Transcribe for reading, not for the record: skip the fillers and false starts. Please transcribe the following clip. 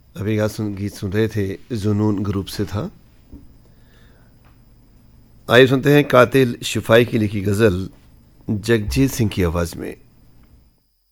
अभी गीत सुन रहे थे, जुनून ग्रुप से था। आइए सुनते हैं कातिल शिफाई की लिखी गज़ल जगजीत सिंह की आवाज़ में।